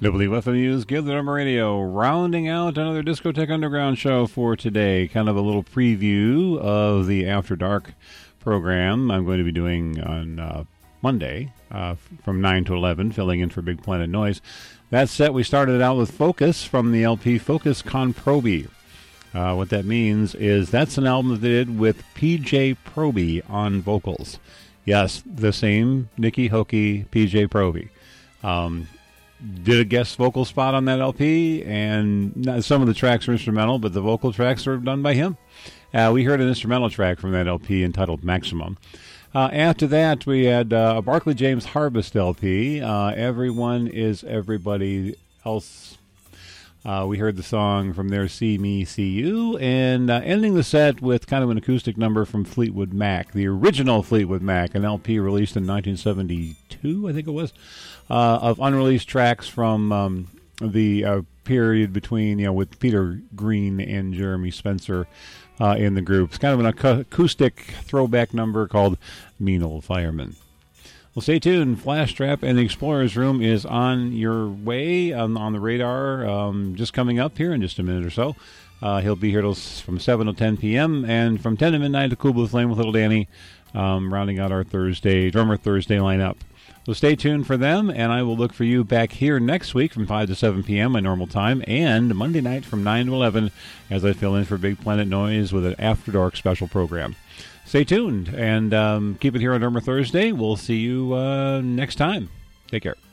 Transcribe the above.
WFMU's Give the Number Radio, rounding out another Discotheque Underground show for today. Kind of a little preview of the After Dark program I'm going to be doing on Monday from 9 to 11, filling in for Big Planet Noise. That set, we started out with Focus from the LP Focus Con Proby. What that means is that's an album that they did with PJ Proby on vocals. Yes, the same Nicky Hokey, PJ Proby. Did a guest vocal spot on that LP, and some of the tracks are instrumental, but the vocal tracks are done by him. We heard an instrumental track from that LP entitled Maximum. After that, we had a Barclay James Harvest LP, Everyone is Everybody Else. We heard the song from there, See Me, See You, and ending the set with kind of an acoustic number from Fleetwood Mac, the original Fleetwood Mac, an LP released in 1972, I think it was, of unreleased tracks from the period between, with Peter Green and Jeremy Spencer in the group. It's kind of an acoustic throwback number called Mean Old Fireman. Well, stay tuned. Flash Trap and the Explorer's Room is on your way, on the radar, just coming up here in just a minute or so. He'll be here from 7 to 10 p.m. and from 10 to midnight to Cool Blue Flame with Little Danny, rounding out our Drummer Thursday lineup. So stay tuned for them, and I will look for you back here next week from 5 to 7 p.m. my normal time, and Monday night from 9 to 11 as I fill in for Big Planet Noise with an After Dark special program. Stay tuned, and keep it here on Drummer Thursday. We'll see you next time. Take care.